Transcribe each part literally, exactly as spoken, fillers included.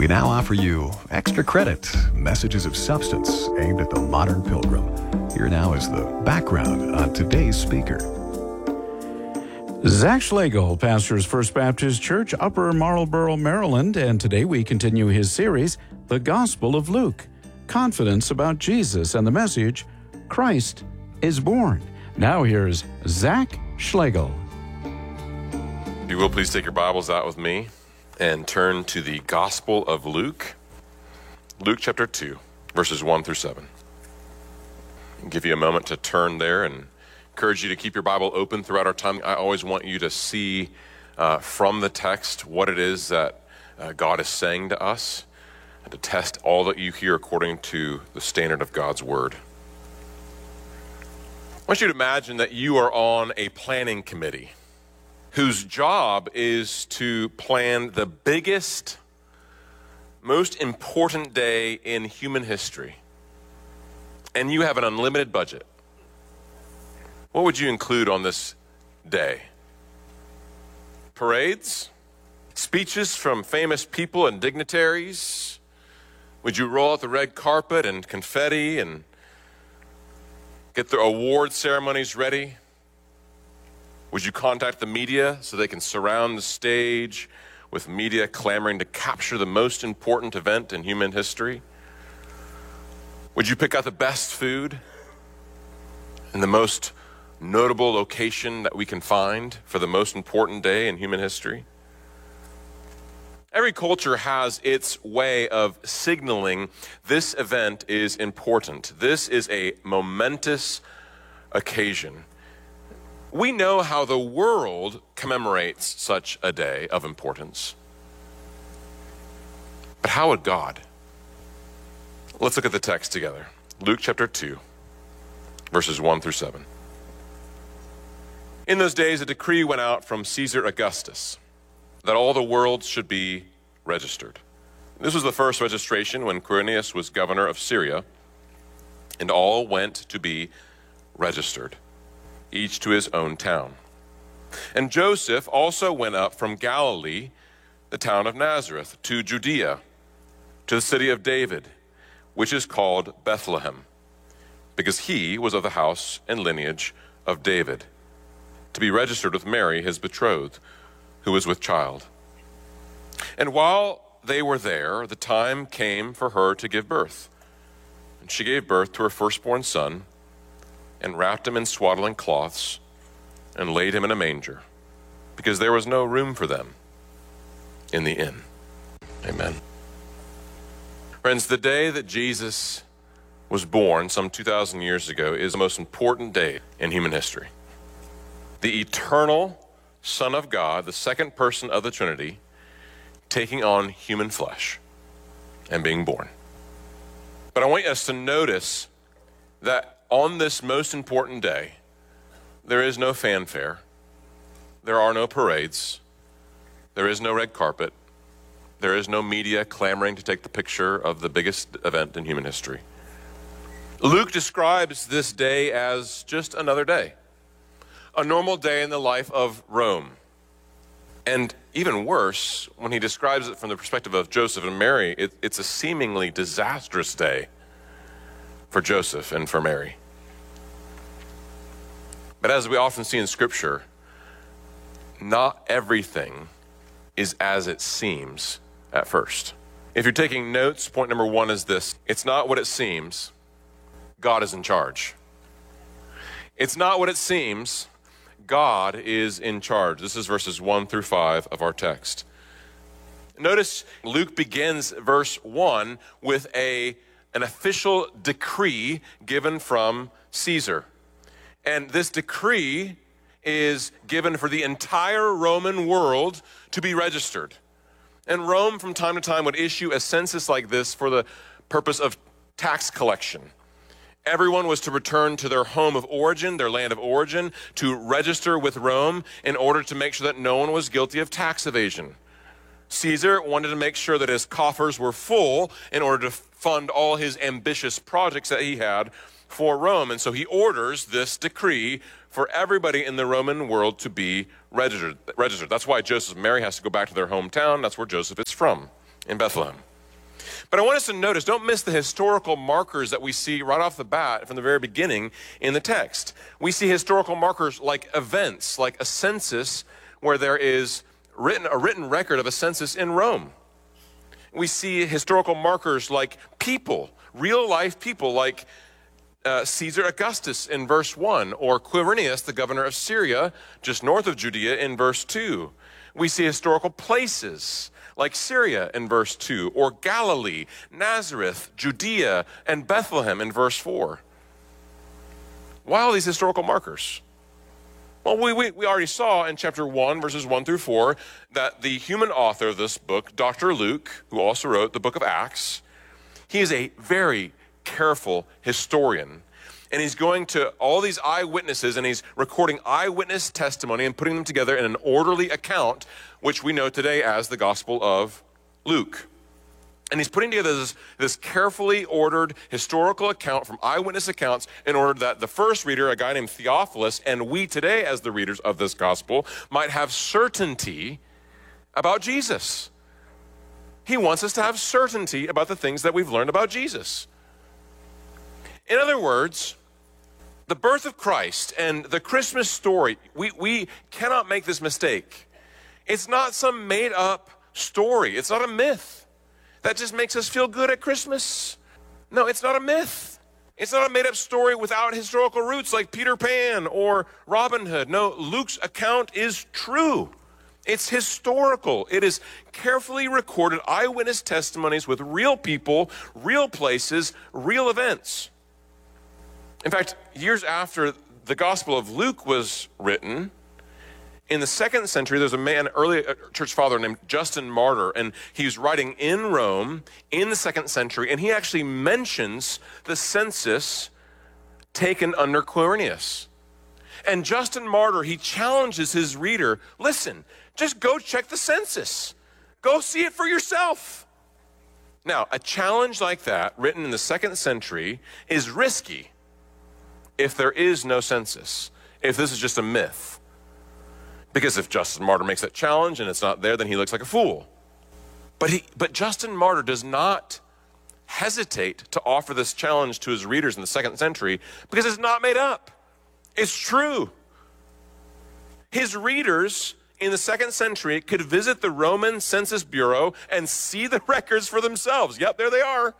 We now offer you Extra Credit, Messages of Substance aimed at the modern pilgrim. Here now is the background on today's speaker. Zach Schlegel pastors First Baptist Church, Upper Marlboro, Maryland, and today we continue his series, The Gospel of Luke, Confidence about Jesus and the message, Christ is born. Now here's Zach Schlegel. If you will, please take your Bibles out with me and turn to the Gospel of Luke, Luke chapter two, verses one through seven. I'll give you a moment to turn there and encourage you to keep your Bible open throughout our time. I always want you to see uh, from the text what it is that uh, God is saying to us, and to test all that you hear according to the standard of God's Word. I want you to imagine that you are on a planning committee whose job is to plan the biggest, most important day in human history, and you have an unlimited budget. What would you include on this day? Parades? Speeches from famous people and dignitaries? Would you roll out the red carpet and confetti and get the award ceremonies ready? Would you contact the media so they can surround the stage with media clamoring to capture the most important event in human history? Would you pick out the best food and the most notable location that we can find for the most important day in human history? Every culture has its way of signaling this event is important. This is a momentous occasion. We know how the world commemorates such a day of importance. But how would God? Let's look at the text together. Luke chapter two, verses one through seven. In those days, a decree went out from Caesar Augustus that all the world should be registered. This was the first registration when Quirinius was governor of Syria, and all went to be registered, each to his own town. And Joseph also went up from Galilee, the town of Nazareth, to Judea, to the city of David, which is called Bethlehem, because he was of the house and lineage of David, to be registered with Mary, his betrothed, who was with child. And while they were there, the time came for her to give birth. And she gave birth to her firstborn son, and wrapped him in swaddling cloths, and laid him in a manger, because there was no room for them in the inn. Amen. Friends, the day that Jesus was born some two thousand years ago is the most important day in human history. The eternal Son of God, the second person of the Trinity, taking on human flesh and being born. But I want us to notice that on this most important day, there is no fanfare, there are no parades, there is no red carpet, there is no media clamoring to take the picture of the biggest event in human history. Luke describes this day as just another day. A normal day in the life of Rome. And even worse, when he describes it from the perspective of Joseph and Mary, it, it's a seemingly disastrous day for Joseph and for Mary. But as we often see in Scripture, not everything is as it seems at first. If you're taking notes, point number one is this: it's not what it seems. God is in charge. It's not what it seems. God is in charge. This is verses one through five of our text. Notice Luke begins verse one with a, an official decree given from Caesar. And this decree is given for the entire Roman world to be registered. And Rome from time to time would issue a census like this for the purpose of tax collection. Everyone was to return to their home of origin, their land of origin, to register with Rome in order to make sure that no one was guilty of tax evasion. Caesar wanted to make sure that his coffers were full in order to fund all his ambitious projects that he had for Rome. And so he orders this decree for everybody in the Roman world to be registered. registered. That's why Joseph and Mary has to go back to their hometown. That's where Joseph is from, in Bethlehem. But I want us to notice, don't miss the historical markers that we see right off the bat from the very beginning in the text. We see historical markers like events, like a census where there is written a written record of a census in Rome. We see historical markers like people, real life people like uh, Caesar Augustus in verse one, or Quirinius, the governor of Syria, just north of Judea in verse two. We see historical places like Syria in verse two, or Galilee, Nazareth, Judea, and Bethlehem in verse four. Why all these historical markers? Well, we, we, we already saw in chapter one, verses one through four, that the human author of this book, Doctor Luke, who also wrote the book of Acts, he is a very careful historian. And he's going to all these eyewitnesses, and he's recording eyewitness testimony and putting them together in an orderly account, which we know today as the Gospel of Luke. And he's putting together this, this carefully ordered historical account from eyewitness accounts in order that the first reader, a guy named Theophilus, and we today as the readers of this gospel, might have certainty about Jesus. He wants us to have certainty about the things that we've learned about Jesus. In other words, the birth of Christ and the Christmas story, we, we cannot make this mistake. It's not some made-up story. It's not a myth that just makes us feel good at Christmas. No, it's not a myth. It's not a made-up story without historical roots like Peter Pan or Robin Hood. No, Luke's account is true. It's historical. It is carefully recorded eyewitness testimonies with real people, real places, real events. In fact, years after the Gospel of Luke was written, in the second century, there's a man, early church father named Justin Martyr, and he's writing in Rome in the second century, and he actually mentions the census taken under Quirinius. And Justin Martyr, he challenges his reader, listen, just go check the census. Go see it for yourself. Now, a challenge like that, written in the second century, is risky if there is no census, if this is just a myth. Because if Justin Martyr makes that challenge and it's not there, then he looks like a fool. But he, but Justin Martyr does not hesitate to offer this challenge to his readers in the second century because it's not made up. It's true. His readers in the second century could visit the Roman Census Bureau and see the records for themselves. Yep, there they are.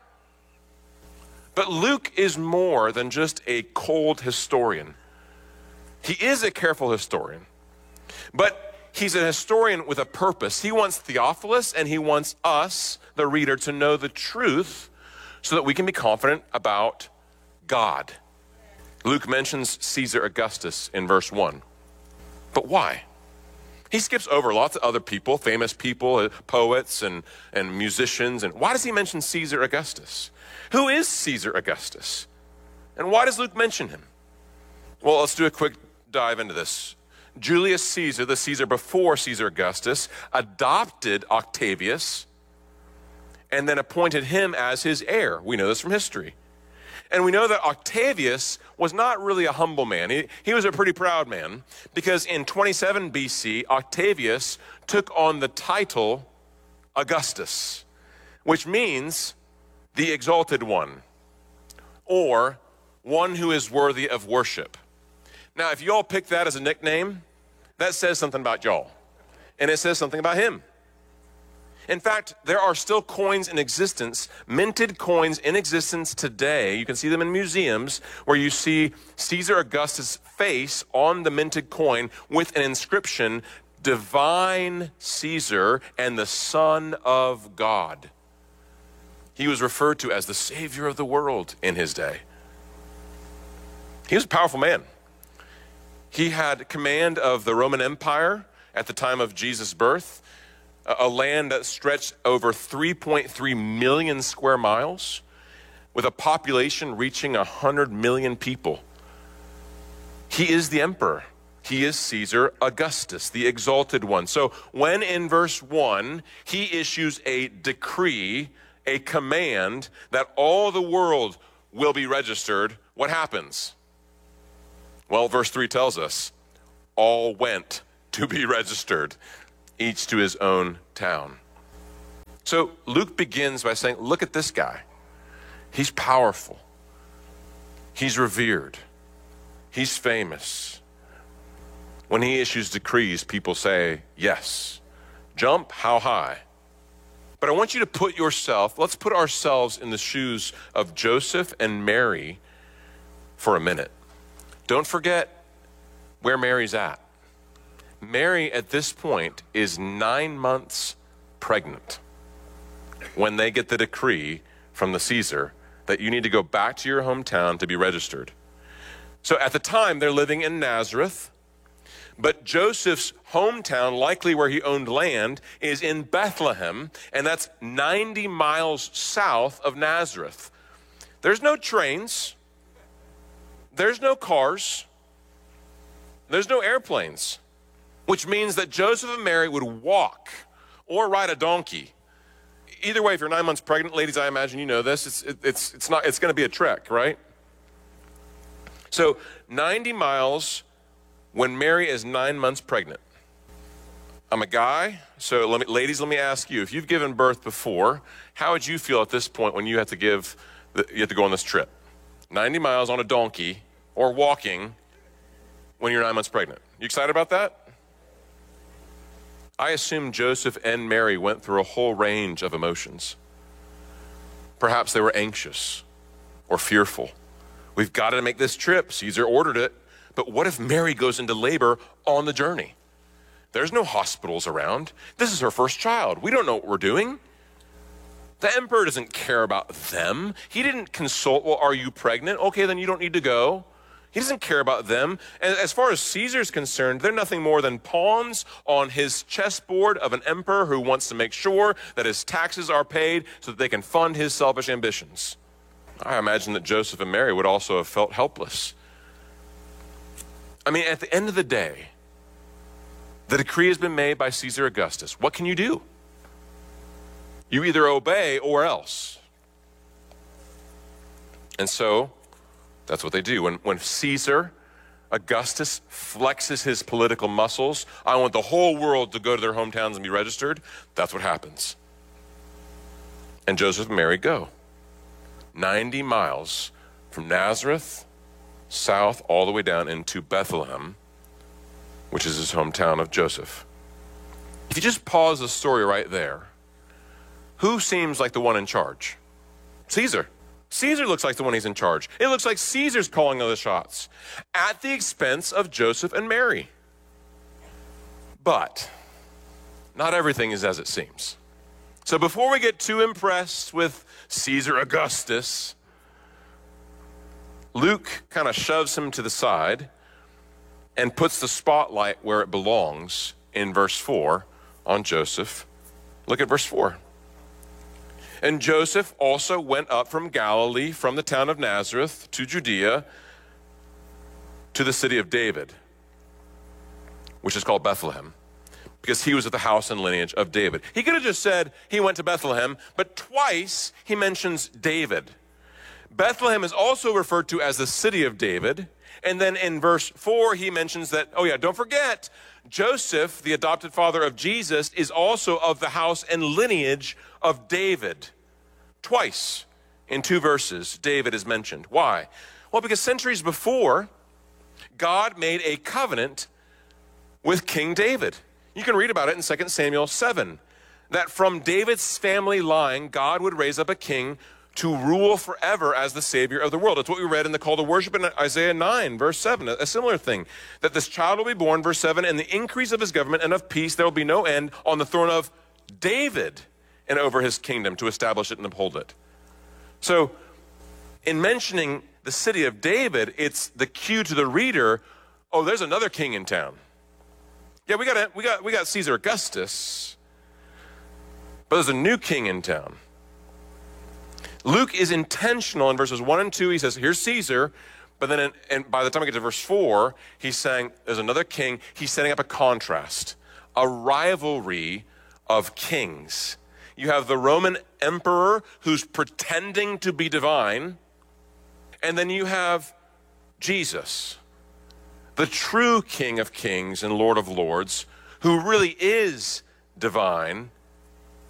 But Luke is more than just a cold historian. He is a careful historian. But he's a historian with a purpose. He wants Theophilus and he wants us, the reader, to know the truth so that we can be confident about God. Luke mentions Caesar Augustus in verse one. But why? He skips over lots of other people, famous people, poets and, and musicians. And why does he mention Caesar Augustus? Who is Caesar Augustus? And why does Luke mention him? Well, let's do a quick dive into this. Julius Caesar, the Caesar before Caesar Augustus, adopted Octavius and then appointed him as his heir. We know this from history. And we know that Octavius was not really a humble man. He, he was a pretty proud man because in twenty-seven B C, Octavius took on the title Augustus, which means the exalted one, or one who is worthy of worship. Now, if y'all pick that as a nickname, that says something about y'all, and it says something about him. In fact, there are still coins in existence, minted coins in existence today. You can see them in museums where you see Caesar Augustus' face on the minted coin with an inscription, Divine Caesar and the Son of God. He was referred to as the Savior of the world in his day. He was a powerful man. He had command of the Roman Empire at the time of Jesus' birth, a land that stretched over three point three million square miles, with a population reaching one hundred million people. He is the emperor. He is Caesar Augustus, the exalted one. So when in verse one, he issues a decree, a command that all the world will be registered, what happens? Well, verse three tells us, all went to be registered, each to his own town. So So Luke begins by saying, look at this guy. He's powerful. He's revered. He's famous. When he issues decrees, people say, yes. Jump, how high? But I want you to put yourself, let's put ourselves in the shoes of Joseph and Mary for a minute. Don't forget where Mary's at. Mary at this point is nine months pregnant when they get the decree from the Caesar that you need to go back to your hometown to be registered. So at the time, they're living in Nazareth, but Joseph's hometown, likely where he owned land, is in Bethlehem, and that's ninety miles south of Nazareth. There's no trains. There's no cars. There's no airplanes, which means that Joseph and Mary would walk or ride a donkey. Either way, if you're nine months pregnant, ladies, I imagine you know this, it's, it, it's, it's, not, it's going to be a trek, right? So ninety miles when Mary is nine months pregnant. I'm a guy, so let me, ladies, let me ask you, if you've given birth before, how would you feel at this point when you have to give, the, you have to go on this trip? ninety miles on a donkey or walking when you're nine months pregnant. You excited about that? I assume Joseph and Mary went through a whole range of emotions. Perhaps they were anxious or fearful. We've got to make this trip. Caesar ordered it. But what if Mary goes into labor on the journey? There's no hospitals around. This is her first child. We don't know what we're doing. The emperor doesn't care about them. He didn't consult, well, are you pregnant? Okay, then you don't need to go. He doesn't care about them. And as far as Caesar's concerned, they're nothing more than pawns on his chessboard of an emperor who wants to make sure that his taxes are paid so that they can fund his selfish ambitions. I imagine that Joseph and Mary would also have felt helpless. I mean, at the end of the day, the decree has been made by Caesar Augustus. What can you do? You either obey or else. And so, that's what they do. When, when Caesar Augustus flexes his political muscles, I want the whole world to go to their hometowns and be registered, that's what happens. And Joseph and Mary go. ninety miles from Nazareth, south, all the way down into Bethlehem, which is his hometown of Joseph. If you just pause the story right there, who seems like the one in charge? Caesar. Caesar looks like the one he's in charge. It looks like Caesar's calling all the shots at the expense of Joseph and Mary. But not everything is as it seems. So before we get too impressed with Caesar Augustus, Luke kind of shoves him to the side and puts the spotlight where it belongs in verse four on Joseph. Look at verse four. And Joseph also went up from Galilee, from the town of Nazareth to Judea, to the city of David, which is called Bethlehem, because he was of the house and lineage of David. He could have just said he went to Bethlehem, but twice he mentions David. Bethlehem is also referred to as the city of David. And then in verse four, he mentions that, oh yeah, don't forget, Joseph, the adopted father of Jesus, is also of the house and lineage of David. Twice in two verses, David is mentioned. Why? Well, because centuries before, God made a covenant with King David. You can read about it in Second Samuel seven, that from David's family line, God would raise up a king to rule forever as the Savior of the world. It's what we read in the call to worship in Isaiah nine, verse seven, a similar thing. That this child will be born, verse seven, and the increase of his government and of peace, there will be no end on the throne of David and over his kingdom to establish it and uphold it. So, in mentioning the city of David, it's the cue to the reader, oh, there's another king in town. Yeah, we got, we got, we got Caesar Augustus, but there's a new king in town. Luke is intentional in verses one and two. He says, here's Caesar. But then in, and by the time we get to verse four, he's saying there's another king. He's setting up a contrast, a rivalry of kings. You have the Roman emperor who's pretending to be divine. And then you have Jesus, the true King of Kings and Lord of Lords, who really is divine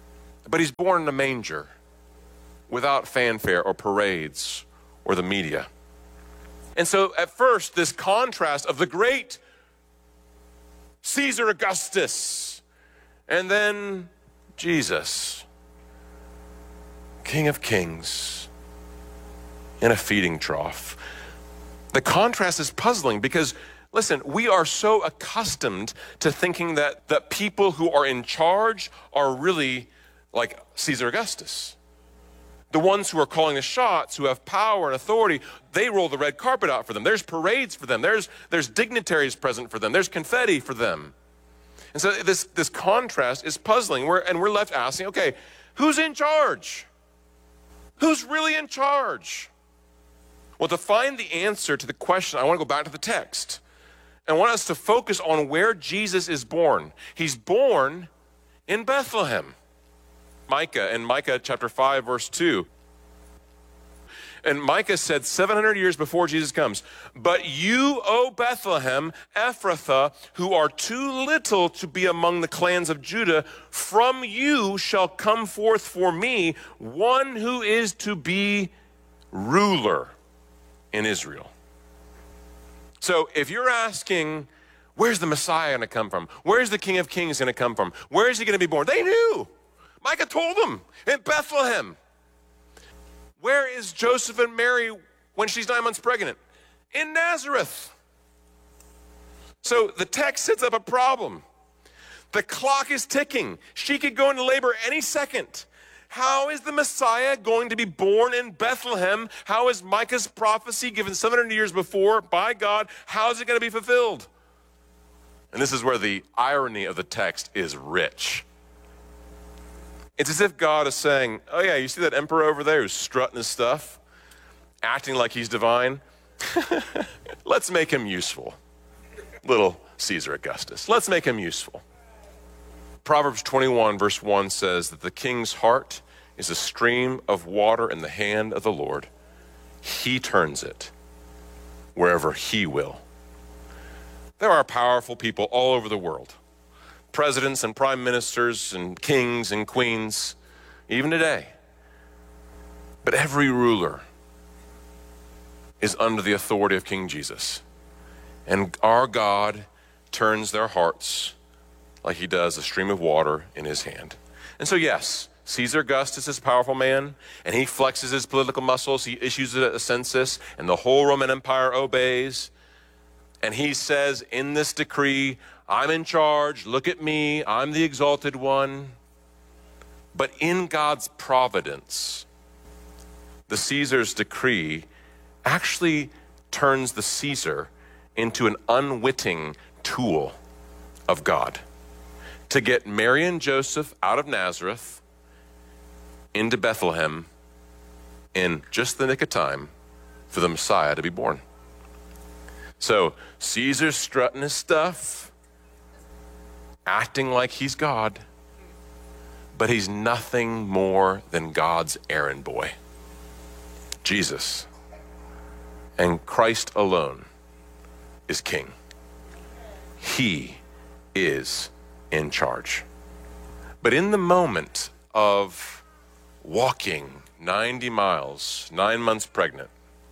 But he's born in a manger without fanfare or parades or the media. And so at first, this contrast of the great Caesar Augustus and then Jesus, King of Kings, in a feeding trough. The contrast is puzzling because, listen, we are so accustomed to thinking that the people who are in charge are really like Caesar Augustus. The ones who are calling the shots, who have power and authority, they roll the red carpet out for them. There's parades for them. There's, there's dignitaries present for them. There's confetti for them. And so this, this contrast is puzzling. We're, and we're left asking, okay, who's in charge? Who's really in charge? Well, to find the answer to the question, I want to go back to the text. I want us to focus on where Jesus is born. He's born in Bethlehem. Micah, in Micah chapter five, verse two. And Micah said seven hundred years before Jesus comes, "But you, O Bethlehem, Ephrathah, who are too little to be among the clans of Judah, from you shall come forth for me one who is to be ruler in Israel." So if you're asking, where's the Messiah going to come from? Where's the King of Kings going to come from? Where is he going to be born? They knew. Micah told them, in Bethlehem. Where is Joseph and Mary when she's nine months pregnant? In Nazareth. So the text sets up a problem. The clock is ticking. She could go into labor any second. How is the Messiah going to be born in Bethlehem? How is Micah's prophecy given seven hundred years before by God? How is it going to be fulfilled? And this is where the irony of the text is rich. It's as if God is saying, oh yeah, you see that emperor over there who's strutting his stuff, acting like he's divine? Let's make him useful. Little Caesar Augustus. Let's make him useful. Proverbs twenty-one verse one says that the king's heart is a stream of water in the hand of the Lord. He turns it wherever he will. There are powerful people all over the world. Presidents and prime ministers and kings and queens, even today. But every ruler is under the authority of King Jesus. And our God turns their hearts like he does a stream of water in his hand. And so yes, Caesar Augustus is a powerful man, and he flexes his political muscles. He issues a census, and the whole Roman Empire obeys. And he says in this decree, I'm in charge, look at me, I'm the exalted one. But in God's providence, the Caesar's decree actually turns the Caesar into an unwitting tool of God to get Mary and Joseph out of Nazareth into Bethlehem in just the nick of time for the Messiah to be born. So Caesar's strutting his stuff, acting like he's God, but he's nothing more than God's errand boy. Jesus and Christ alone is king. He is in charge. But in the moment of walking ninety miles, nine months pregnant,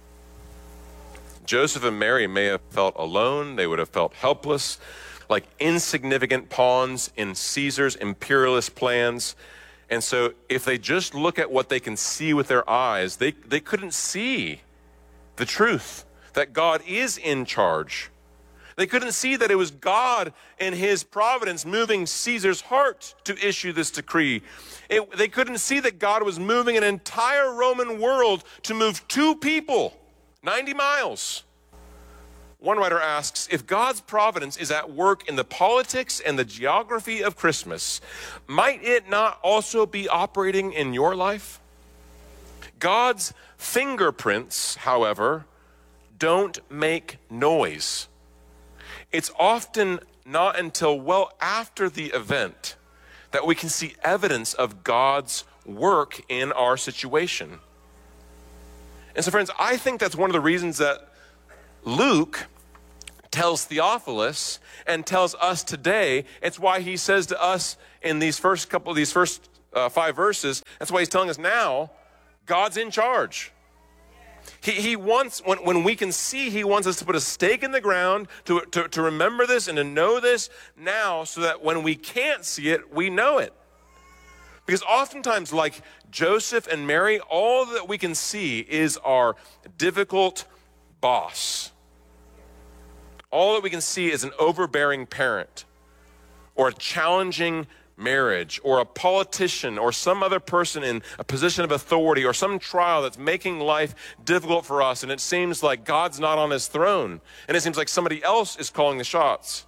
Joseph and Mary may have felt alone. They would have felt helpless, like insignificant pawns in Caesar's imperialist plans. And so if they just look at what they can see with their eyes, they, they couldn't see the truth that God is in charge. They couldn't see that it was God in his providence moving Caesar's heart to issue this decree. It, they couldn't see that God was moving an entire Roman world to move two people ninety miles. One writer asks, if God's providence is at work in the politics and the geography of Christmas, might it not also be operating in your life? God's fingerprints, however, don't make noise. It's often not until well after the event that we can see evidence of God's work in our situation. And so, friends, I think that's one of the reasons that Luke tells Theophilus and tells us today. It's why he says to us in these first couple of these first uh, five verses. That's why he's telling us now, God's in charge. He, he wants, when, when we can see, he wants us to put a stake in the ground, to, to, to remember this and to know this now, so that when we can't see it, we know it. Because oftentimes, like Joseph and Mary, all that we can see is our difficult boss. All that we can see is an overbearing parent, or a challenging marriage, or a politician, or some other person in a position of authority, or some trial that's making life difficult for us, and it seems like God's not on his throne, and it seems like somebody else is calling the shots.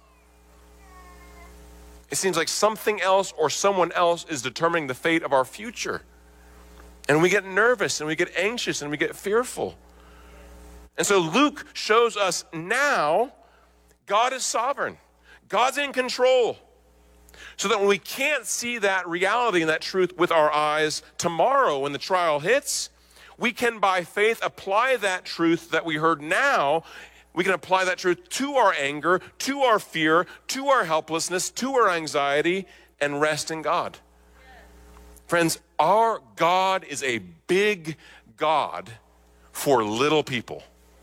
It seems like something else or someone else is determining the fate of our future. And we get nervous, and we get anxious, and we get fearful. And so Luke shows us now God is sovereign. God's in control. So that when we can't see that reality and that truth with our eyes tomorrow when the trial hits, we can by faith apply that truth that we heard now. We can apply that truth to our anger, to our fear, to our helplessness, to our anxiety, and rest in God. Friends, our God is a big God for little people.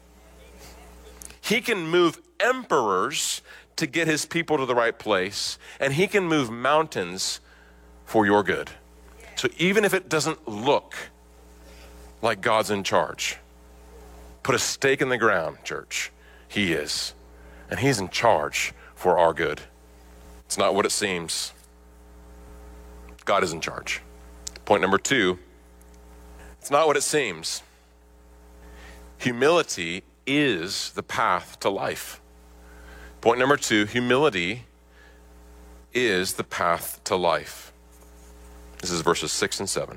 He can move emperors to get his people to the right place, and he can move mountains for your good. So even if it doesn't look like God's in charge, put a stake in the ground, church. He is. And he's in charge for our good. It's not what it seems. God is in charge. Point number two, it's not what it seems. Humility is the path to life. Point number two, humility is the path to life. This is verses six and seven.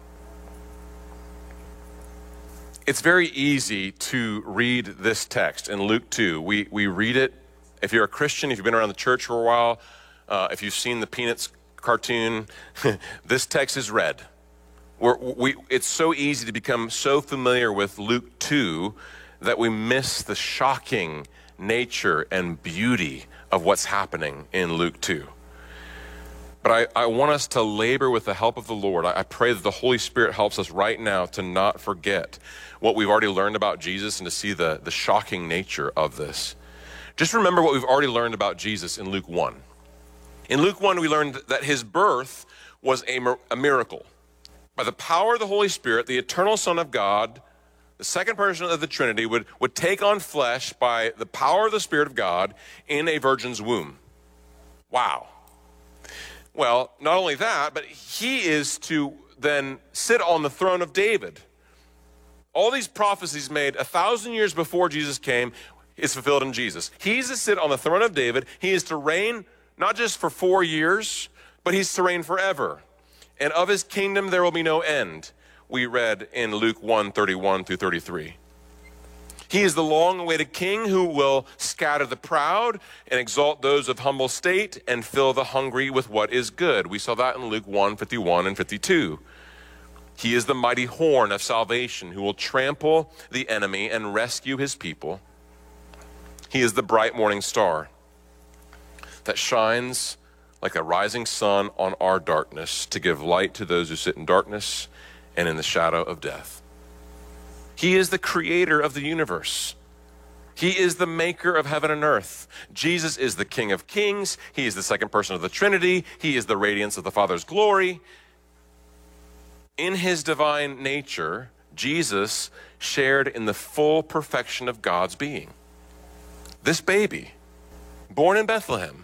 It's very easy to read this text in Luke two. We, we read it. If you're a Christian, if you've been around the church for a while, uh, if you've seen the Peanuts cartoon, this text is read. We're, we, it's so easy to become so familiar with Luke two that we miss the shocking nature and beauty of what's happening in Luke two. But I, I want us to labor with the help of the Lord. I, I pray that the Holy Spirit helps us right now to not forget what we've already learned about Jesus and to see the, the shocking nature of this. Just remember what we've already learned about Jesus in Luke one. In Luke one, we learned that his birth was a, a miracle. By the power of the Holy Spirit, the eternal Son of God, the second person of the Trinity, would, would take on flesh by the power of the Spirit of God in a virgin's womb. Wow. Well, not only that, but he is to then sit on the throne of David. All these prophecies made a thousand years before Jesus came is fulfilled in Jesus. He's to sit on the throne of David. He is to reign not just for four years, but he's to reign forever. And of his kingdom there will be no end. We read in Luke one, thirty-one through thirty-three. He is the long-awaited king who will scatter the proud and exalt those of humble state and fill the hungry with what is good. We saw that in Luke one, fifty-one and fifty-two. He is the mighty horn of salvation who will trample the enemy and rescue his people. He is the bright morning star that shines like a rising sun on our darkness to give light to those who sit in darkness and in the shadow of death. He is the creator of the universe. He is the maker of heaven and earth. Jesus is the King of kings. He is the second person of the Trinity. He is the radiance of the Father's glory. In his divine nature, Jesus shared in the full perfection of God's being. This baby, born in Bethlehem,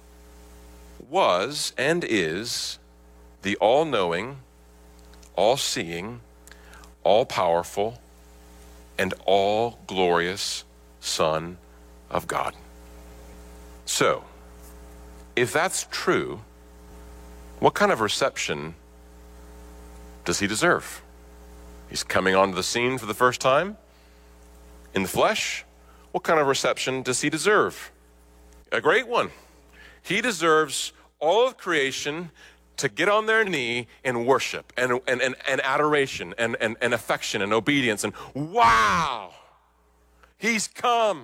was and is the all-knowing, all-seeing, all-powerful, and all-glorious Son of God. So, if that's true, what kind of reception does he deserve? He's coming onto the scene for the first time in the flesh. What kind of reception does he deserve? A great one. He deserves all of creation to get on their knee and worship and, and, and, and adoration and, and, and affection and obedience and wow, he's come.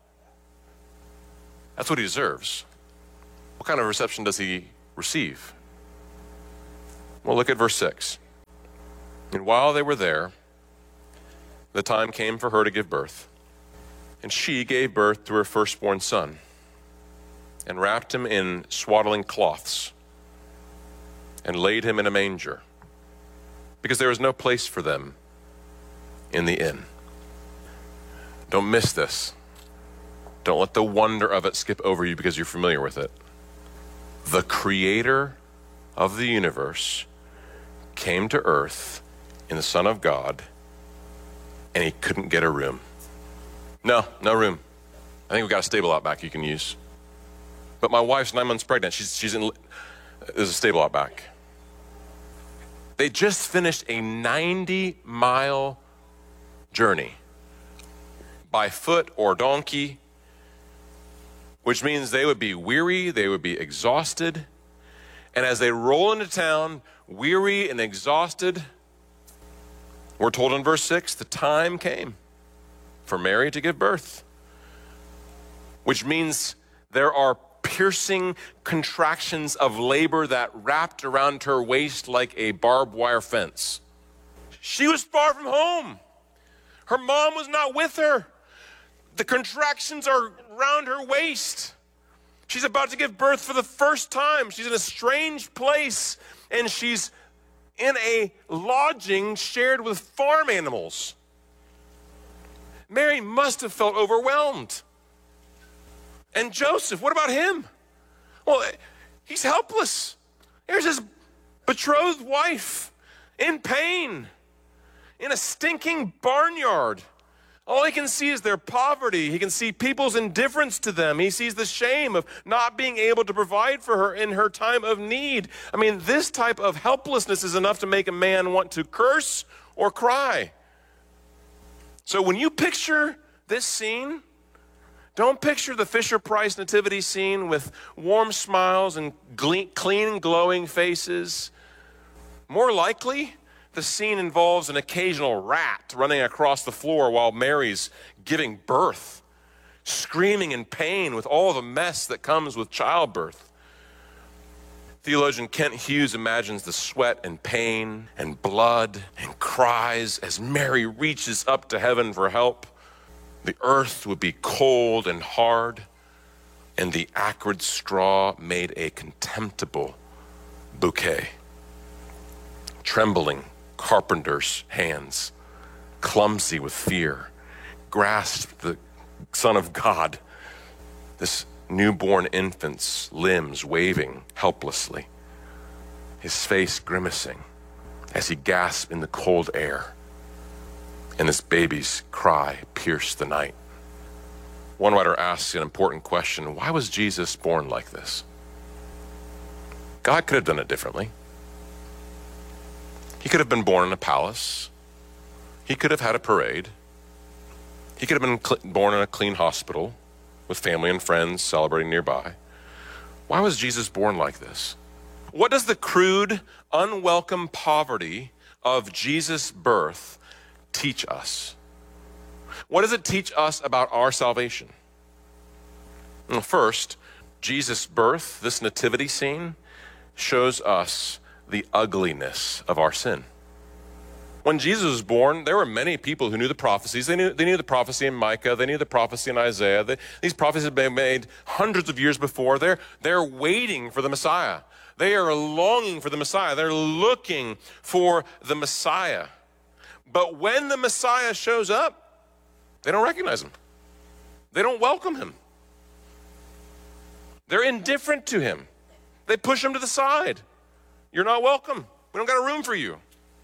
That's what he deserves. What kind of reception does he receive? Well, look at verse six. And while they were there, the time came for her to give birth. And she gave birth to her firstborn son and wrapped him in swaddling cloths and laid him in a manger because there was no place for them in the inn. Don't miss this. Don't let the wonder of it skip over you because you're familiar with it. The creator of the universe came to earth in the Son of God, and he couldn't get a room. No, no room. I think we've got a stable out back you can use. But my wife's nine months pregnant. She's, she's in, there's a stable out back. They just finished a ninety mile journey by foot or donkey, which means they would be weary, they would be exhausted. And as they roll into town, weary and exhausted, we're told in verse six, the time came for Mary to give birth, which means there are piercing contractions of labor that wrapped around her waist like a barbed wire fence. She was far from home. Her mom was not with her. The contractions are around her waist. She's about to give birth for the first time. She's in a strange place, and she's in a lodging shared with farm animals. Mary must have felt overwhelmed. And Joseph, what about him? Well, he's helpless. Here's his betrothed wife in pain, in a stinking barnyard. All he can see is their poverty. He can see people's indifference to them. He sees the shame of not being able to provide for her in her time of need. I mean, this type of helplessness is enough to make a man want to curse or cry. So when you picture this scene, don't picture the Fisher-Price nativity scene with warm smiles and clean, glowing faces. More likely, the scene involves an occasional rat running across the floor while Mary's giving birth, screaming in pain with all the mess that comes with childbirth. Theologian Kent Hughes imagines the sweat and pain and blood and cries as Mary reaches up to heaven for help. The earth would be cold and hard, and the acrid straw made a contemptible bouquet. Trembling carpenter's hands, clumsy with fear, grasped the Son of God, this newborn infant's limbs waving helplessly, his face grimacing as he gasped in the cold air, and this baby's cry pierced the night. One writer asks an important question: why was Jesus born like this? God could have done it differently. He could have been born in a palace. He could have had a parade. He could have been cl- born in a clean hospital with family and friends celebrating nearby. Why was Jesus born like this? What does the crude, unwelcome poverty of Jesus' birth teach us? What does it teach us about our salvation? Well, first, Jesus' birth, this nativity scene, shows us the ugliness of our sin. When Jesus was born, there were many people who knew the prophecies. They knew, they knew the prophecy in Micah. They knew the prophecy in Isaiah. They, these prophecies had been made hundreds of years before. They're, they're waiting for the Messiah. They are longing for the Messiah. They're looking for the Messiah. But when the Messiah shows up, they don't recognize him. They don't welcome him. They're indifferent to him. They push him to the side. You're not welcome. We don't got a room for you.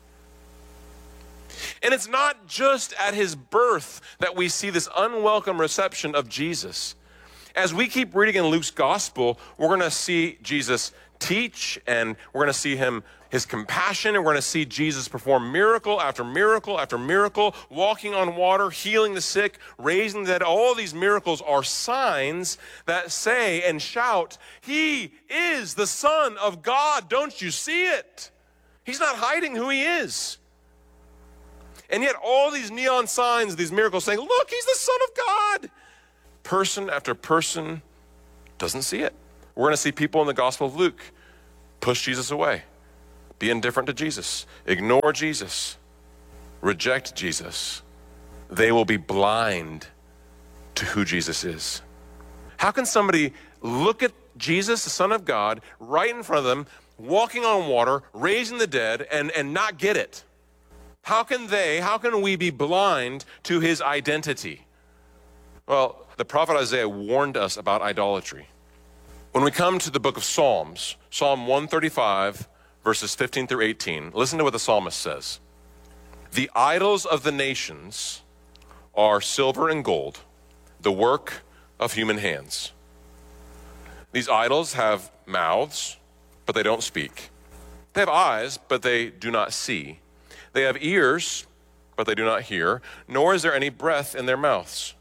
And it's not just at his birth that we see this unwelcome reception of Jesus. As we keep reading in Luke's gospel, we're going to see Jesus teach, and we're going to see him, his compassion, and we're going to see Jesus perform miracle after miracle after miracle, walking on water, healing the sick, raising the dead. All these miracles are signs that say and shout, he is the Son of God. Don't you see it? He's not hiding who he is. And yet all these neon signs, these miracles saying, look, he's the Son of God. Person after person doesn't see it. We're going to see people in the Gospel of Luke push Jesus away, be indifferent to Jesus, ignore Jesus, reject Jesus, they will be blind to who Jesus is. How can somebody look at Jesus, the Son of God, right in front of them, walking on water, raising the dead, and, and not get it? How can they, how can we be blind to his identity? Well, the prophet Isaiah warned us about idolatry. When we come to the book of Psalms, Psalm one thirty-five, verses fifteen through eighteen, listen to what the psalmist says. The idols of the nations are silver and gold, the work of human hands. These idols have mouths, but they don't speak. They have eyes, but they do not see. They have ears, but they do not hear, nor is there any breath in their mouths.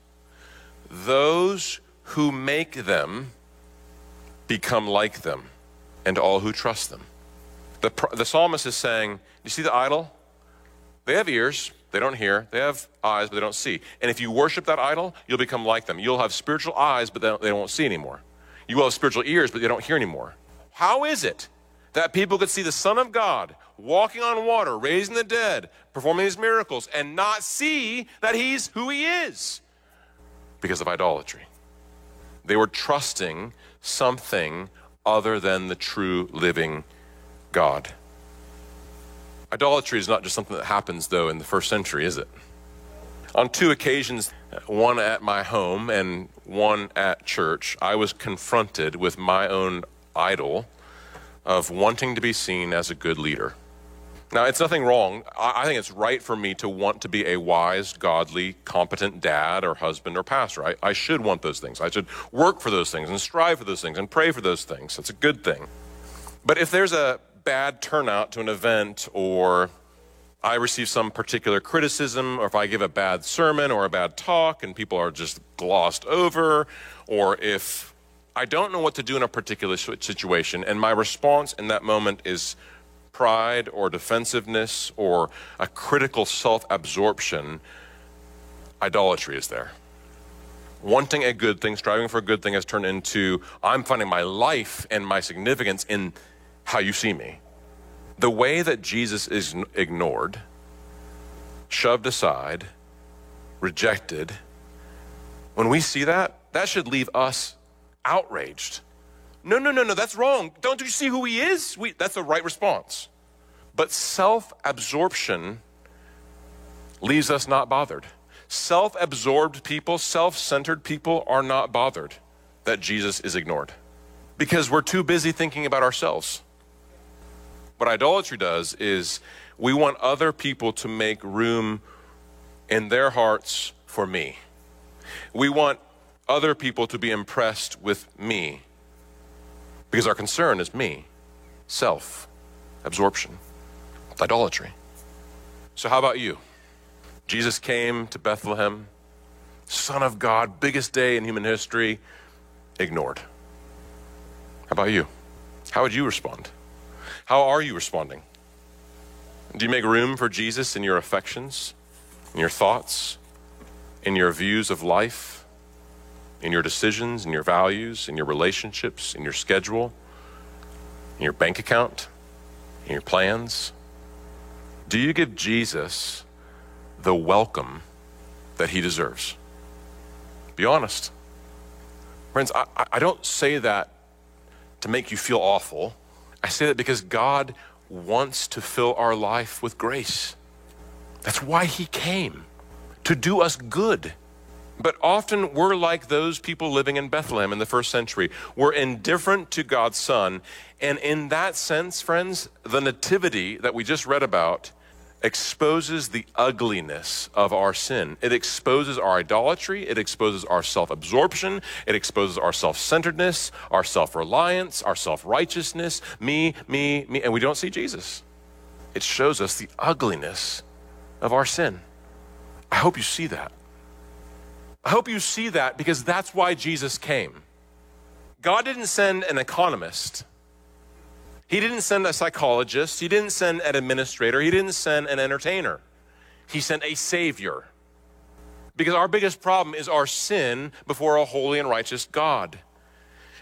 Those who make them become like them, and all who trust them. The, the psalmist is saying, you see the idol? They have ears, they don't hear. They have eyes, but they don't see. And if you worship that idol, you'll become like them. You'll have spiritual eyes, but they, don't, they won't see anymore. You will have spiritual ears, but they don't hear anymore. How is it that people could see the Son of God walking on water, raising the dead, performing these miracles, and not see that he's who he is? Because of idolatry. They were trusting something other than the true living God. Idolatry is not just something that happens, though, in the first century, is it? On two occasions, one at my home and one at church, I was confronted with my own idol of wanting to be seen as a good leader. Now, it's nothing wrong. I think it's right for me to want to be a wise, godly, competent dad or husband or pastor. I, I should want those things. I should work for those things and strive for those things and pray for those things. That's a good thing. But if there's a bad turnout to an event, or I receive some particular criticism, or if I give a bad sermon or a bad talk and people are just glossed over, or if I don't know what to do in a particular situation and my response in that moment is pride or defensiveness or a critical self-absorption, idolatry is there. Wanting a good thing, striving for a good thing has turned into, I'm finding my life and my significance in how you see me. The way that Jesus is ignored, shoved aside, rejected, when we see that, that should leave us outraged. No, no, no, no, that's wrong. Don't you see who he is? We, that's the right response. But self-absorption leaves us not bothered. Self-absorbed people, self-centered people are not bothered that Jesus is ignored because we're too busy thinking about ourselves. What idolatry does is we want other people to make room in their hearts for me. We want other people to be impressed with me because our concern is me, self-absorption. It's idolatry. So how about you? Jesus came to Bethlehem, Son of God, biggest day in human history, ignored. How about you? How would you respond? How are you responding? Do you make room for Jesus in your affections, in your thoughts, in your views of life, in your decisions, in your values, in your relationships, in your schedule, in your bank account, in your plans? Do you give Jesus the welcome that he deserves? Be honest. Friends, I, I don't say that to make you feel awful. I say that because God wants to fill our life with grace. That's why he came, to do us good. But often we're like those people living in Bethlehem in the first century. We're indifferent to God's Son. And in that sense, friends, the nativity that we just read about exposes the ugliness of our sin. It exposes our idolatry. It exposes our self-absorption. It exposes our self-centeredness, our self-reliance, our self-righteousness, me, me, me, and we don't see Jesus. It shows us the ugliness of our sin. I hope you see that. I hope you see that because that's why Jesus came. God didn't send an economist. He didn't send a psychologist. He didn't send an administrator. He didn't send an entertainer. He sent a savior. Because our biggest problem is our sin before a holy and righteous God.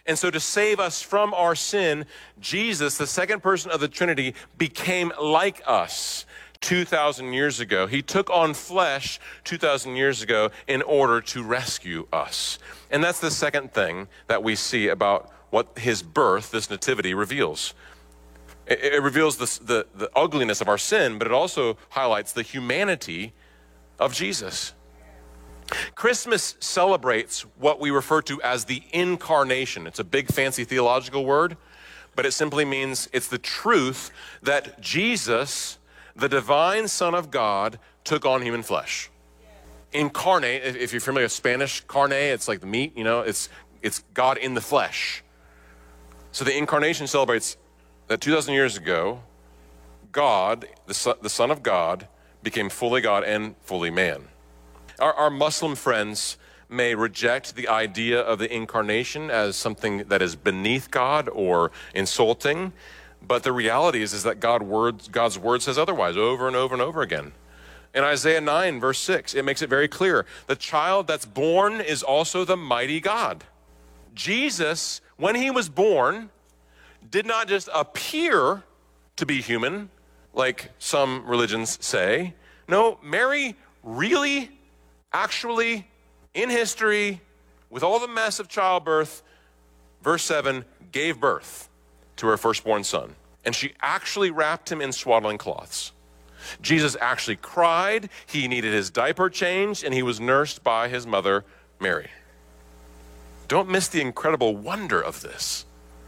And so to save us from our sin, Jesus, the second person of the Trinity, became like us two thousand years ago. He took on flesh two thousand years ago in order to rescue us. And that's the second thing that we see about what his birth, this nativity, reveals. It, it reveals the, the, the ugliness of our sin, but it also highlights the humanity of Jesus. Christmas celebrates what we refer to as the incarnation. It's a big fancy theological word, but it simply means it's the truth that Jesus, the divine Son of God, took on human flesh. Incarnate, if you're familiar with Spanish, carne, it's like the meat, you know, it's it's God in the flesh. So the incarnation celebrates that two thousand years ago, God, the Son, the Son of God, became fully God and fully man. Our, our Muslim friends may reject the idea of the incarnation as something that is beneath God or insulting, but the reality is, is that God words, God's word says otherwise over and over and over again. In Isaiah nine, verse six, it makes it very clear. The child that's born is also the mighty God. Jesus, when he was born, did not just appear to be human, like some religions say. No, Mary really, actually, in history, with all the mess of childbirth, verse seven, gave birth to her firstborn son. And she actually wrapped him in swaddling cloths. Jesus actually cried, he needed his diaper changed, and he was nursed by his mother, Mary. Don't miss the incredible wonder of this.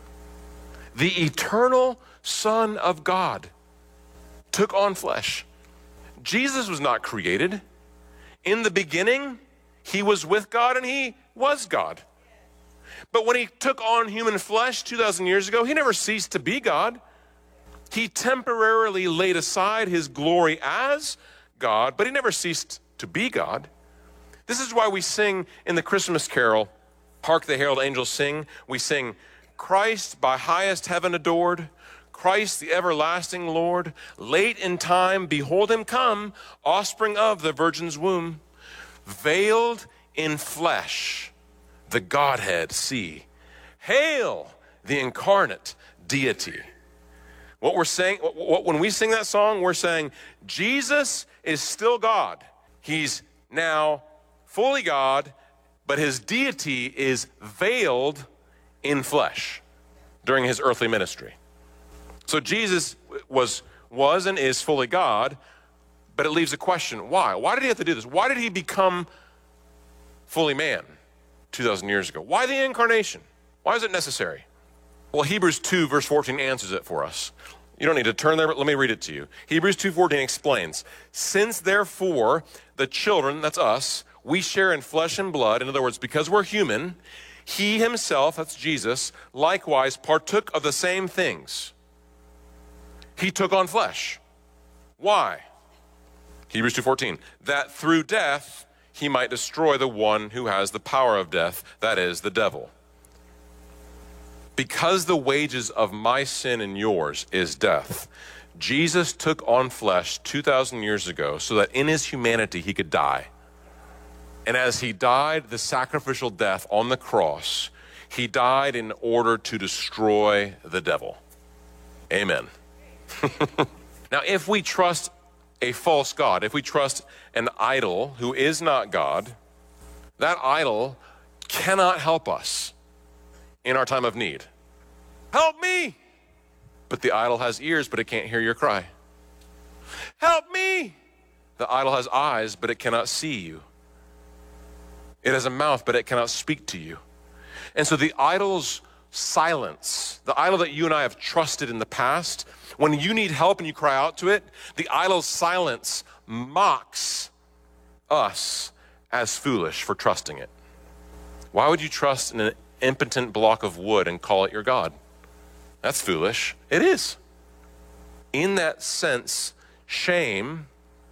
The eternal Son of God took on flesh. Jesus was not created. In the beginning, he was with God and he was God. But when he took on human flesh two thousand years ago, he never ceased to be God. He temporarily laid aside his glory as God, but he never ceased to be God. This is why we sing in the Christmas carol, Hark the Herald Angels Sing. We sing, Christ by highest heaven adored, Christ the everlasting Lord, late in time, behold him come, offspring of the Virgin's womb, veiled in flesh, the Godhead see. Hail the incarnate deity. What we're saying, what, when we sing that song, we're saying Jesus is still God. He's now fully God, but his deity is veiled in flesh during his earthly ministry. So Jesus was, was and is fully God, but it leaves a question, why? Why did he have to do this? Why did he become fully man two thousand years ago? Why the incarnation? Why is it necessary? Well, Hebrews two, verse fourteen answers it for us. You don't need to turn there, but let me read it to you. Hebrews two fourteen explains, since therefore the children, that's us, we share in flesh and blood, in other words, because we're human, he himself, that's Jesus, likewise partook of the same things. He took on flesh. Why? Hebrews two fourteen, that through death he might destroy the one who has the power of death, that is, the devil. Because the wages of my sin and yours is death, Jesus took on flesh two thousand years ago so that in his humanity he could die. And as he died the sacrificial death on the cross, he died in order to destroy the devil. Amen. Now, if we trust a false god, if we trust an idol who is not God, that idol cannot help us in our time of need. Help me! But the idol has ears, but it can't hear your cry. Help me! The idol has eyes, but it cannot see you. It has a mouth, but it cannot speak to you. And so the idol's silence, the idol that you and I have trusted in the past, when you need help and you cry out to it, the idol's silence mocks us as foolish for trusting it. Why would you trust in an impotent block of wood and call it your God? That's foolish. It is. In that sense, shame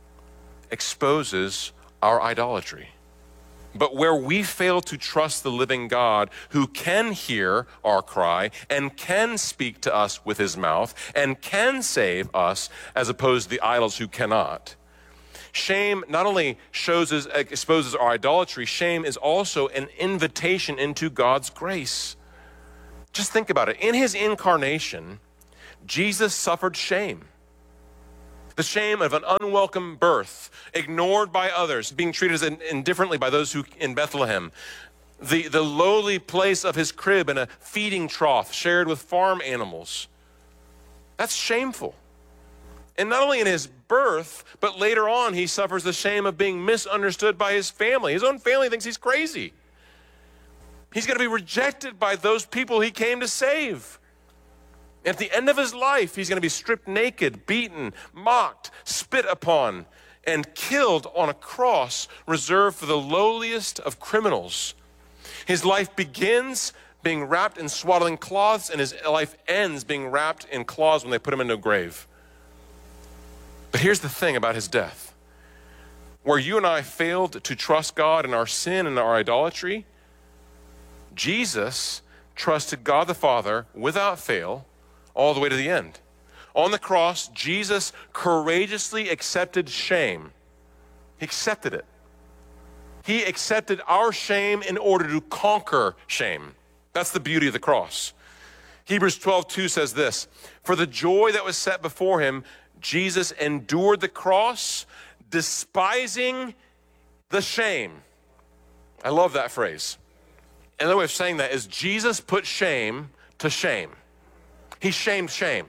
exposes our idolatry. But where we fail to trust the living God who can hear our cry and can speak to us with his mouth and can save us as opposed to the idols who cannot, shame not only shows us, exposes our idolatry, shame is also an invitation into God's grace. Just think about it. In his incarnation, Jesus suffered shame. The shame of an unwelcome birth, ignored by others, being treated as indifferently by those who in Bethlehem. The, the lowly place of his crib in a feeding trough shared with farm animals. That's shameful. And not only in his birth, but later on, he suffers the shame of being misunderstood by his family. His own family thinks he's crazy. He's going to be rejected by those people he came to save. At the end of his life, he's going to be stripped naked, beaten, mocked, spit upon, and killed on a cross reserved for the lowliest of criminals. His life begins being wrapped in swaddling cloths, and his life ends being wrapped in cloths when they put him into a grave. But here's the thing about his death. Where you and I failed to trust God in our sin and our idolatry, Jesus trusted God the Father without fail all the way to the end. On the cross, Jesus courageously accepted shame. He accepted it. He accepted our shame in order to conquer shame. That's the beauty of the cross. Hebrews twelve two says this, "For the joy that was set before him, Jesus endured the cross, despising the shame." I love that phrase. Another way of saying that is Jesus put shame to shame. He shamed shame.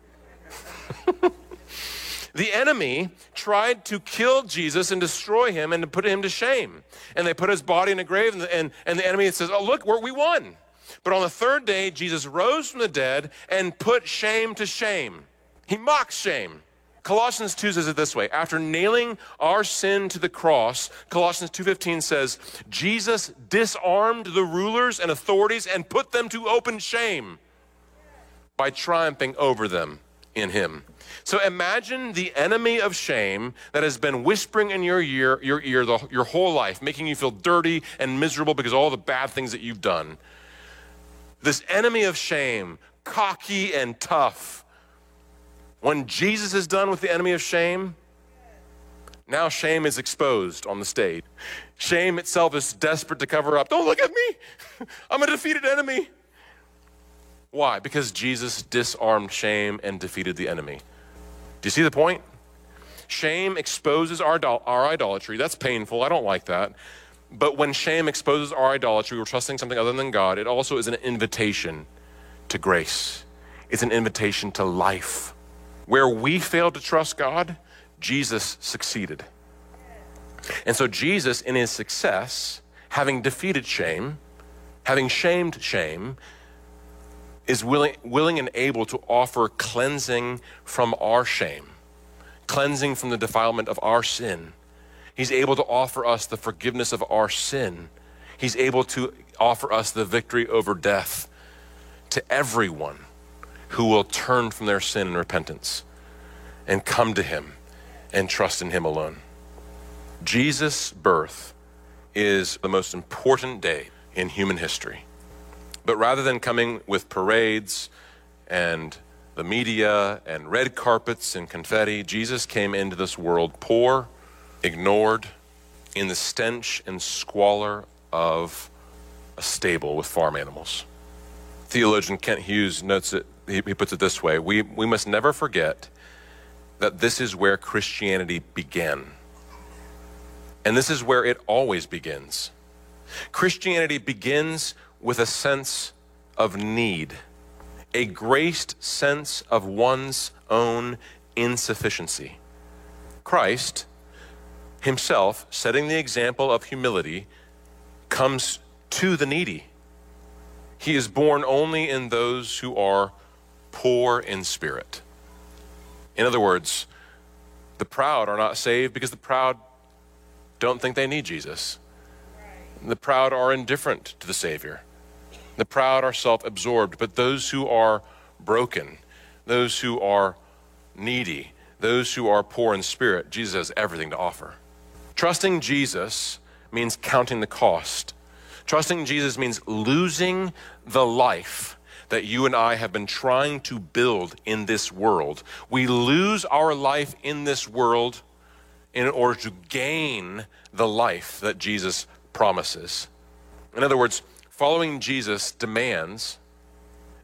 The enemy tried to kill Jesus and destroy him and to put him to shame. And they put his body in a grave, and the, and, and the enemy says, "Oh, look, we're, we won." But on the third day, Jesus rose from the dead and put shame to shame. He mocks shame. Colossians two says it this way, after nailing our sin to the cross, Colossians two fifteen says, Jesus disarmed the rulers and authorities and put them to open shame by triumphing over them in him. So imagine the enemy of shame that has been whispering in your ear, your ear the, your whole life, making you feel dirty and miserable because of all the bad things that you've done. This enemy of shame, cocky and tough. When Jesus is done with the enemy of shame, now shame is exposed on the stage. Shame itself is desperate to cover up. Don't look at me. I'm a defeated enemy. Why? Because Jesus disarmed shame and defeated the enemy. Do you see the point? Shame exposes our, our idolatry. That's painful. I don't like that. But when shame exposes our idolatry, we're trusting something other than God, it also is an invitation to grace. It's an invitation to life. Where we failed to trust God, Jesus succeeded. And so Jesus, in his success, having defeated shame, having shamed shame, is willing, willing and able to offer cleansing from our shame, cleansing from the defilement of our sin. He's able to offer us the forgiveness of our sin. He's able to offer us the victory over death to everyone who will turn from their sin and repentance and come to him and trust in him alone. Jesus' birth is the most important day in human history. But rather than coming with parades and the media and red carpets and confetti, Jesus came into this world poor, ignored, in the stench and squalor of a stable with farm animals. Theologian Kent Hughes notes it, he, he puts it this way, we, we must never forget that this is where Christianity began. And this is where it always begins. Christianity begins with a sense of need, a graced sense of one's own insufficiency. Christ himself, setting the example of humility, comes to the needy. He is born only in those who are poor in spirit. In other words, the proud are not saved because the proud don't think they need Jesus. The proud are indifferent to the Savior. The proud are self-absorbed, but those who are broken, those who are needy, those who are poor in spirit, Jesus has everything to offer. Trusting Jesus means counting the cost. Trusting Jesus means losing the life that you and I have been trying to build in this world. We lose our life in this world in order to gain the life that Jesus promises. In other words, following Jesus demands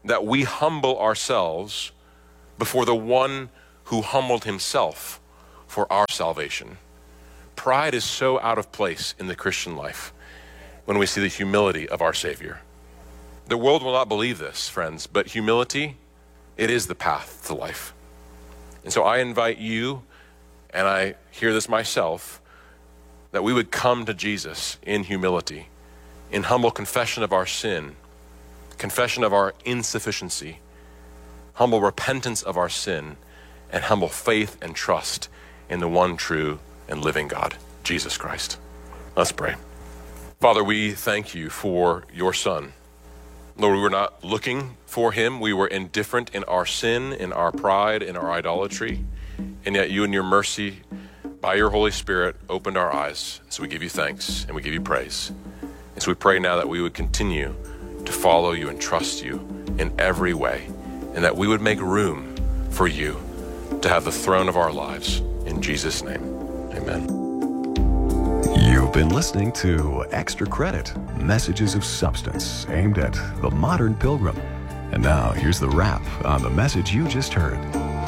that we humble ourselves before the one who humbled himself for our salvation. Pride is so out of place in the Christian life when we see the humility of our Savior. The world will not believe this, friends, but humility, it is the path to life. And so I invite you, and I hear this myself, that we would come to Jesus in humility, in humble confession of our sin, confession of our insufficiency, humble repentance of our sin, and humble faith and trust in the one true and living God, Jesus Christ. Let's pray. Father, we thank you for your Son. Lord, we were not looking for him. We were indifferent in our sin, in our pride, in our idolatry. And yet you in your mercy, by your Holy Spirit, opened our eyes. So we give you thanks and we give you praise. And so we pray now that we would continue to follow you and trust you in every way, and that we would make room for you to have the throne of our lives. In Jesus' name, amen. You've been listening to Extra Credit, Messages of Substance, aimed at the modern pilgrim. And now here's the wrap on the message you just heard.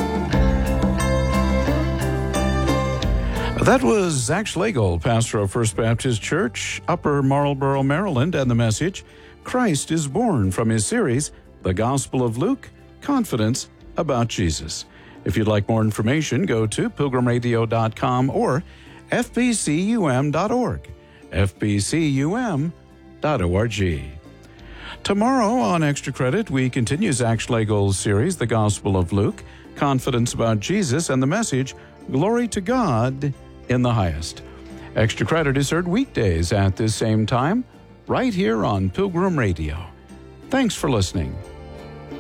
That was Zach Schlegel, pastor of First Baptist Church, Upper Marlboro, Maryland, and the message, Christ is Born, from his series, The Gospel of Luke, Confidence About Jesus. If you'd like more information, go to pilgrim radio dot com or f b c u m dot org, f b c u m dot org. Tomorrow on Extra Credit, we continue Zach Schlegel's series, The Gospel of Luke, Confidence About Jesus, and the message, Glory to God in the Highest. Extra Credit is heard weekdays at this same time, right here on Pilgrim Radio. Thanks for listening.